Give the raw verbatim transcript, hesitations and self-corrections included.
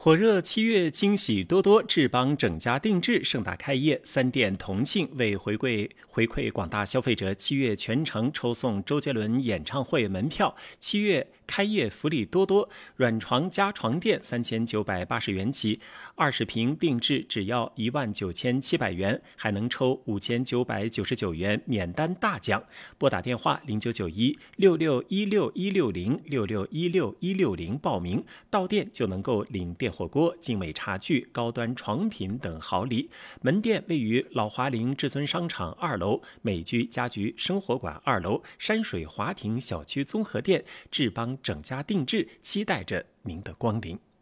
火热七月惊喜多多，智邦整家定制盛大开业，三店同庆为回馈回馈广大消费者，七月全程抽送周杰伦演唱会门票。七月开业福利多多，软床加床垫三千九百八十元起，二十平定制只要一万九千七百元，还能抽五千九百九十九元免单大奖。拨打电话零九九一六六一六一六零六六一六一六零报名，到店就能够领电火锅、精美茶具、高端床品等好礼。门店位于老华林至尊商场二楼、美居家居生活馆二楼、山水华庭小区综合店。智邦整家定制，期待着您的光临。